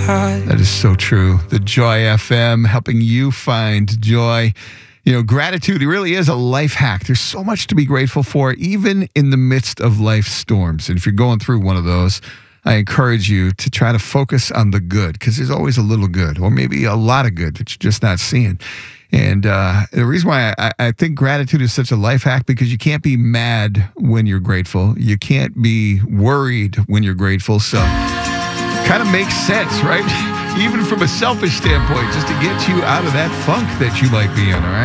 high. That is so true. The Joy FM helping you find joy. You know, gratitude really is a life hack. There's so much to be grateful for, even in the midst of life's storms. And if you're going through one of those, I encourage you to try to focus on the good, because there's always a little good, or maybe a lot of good that you're just not seeing. And the reason why I think gratitude is such a life hack, because you can't be mad when you're grateful. You can't be worried when you're grateful. So kind of makes sense, right? Even from a selfish standpoint, just to get you out of that funk that you might be in, all right?